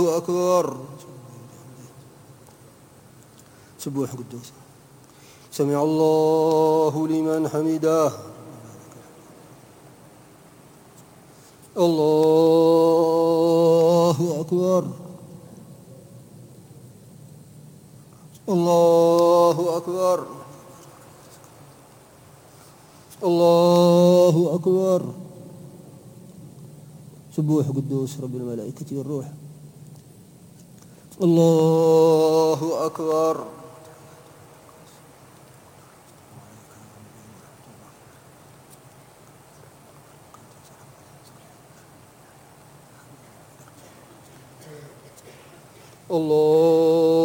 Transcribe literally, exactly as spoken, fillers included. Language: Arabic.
أكبر. سبوح قدوس. سمع الله لمن حمده. الله أكبر. الله أكبر. الله أكبر. سبوح قدوس رب الملائكة والروح. الله أكبر. الله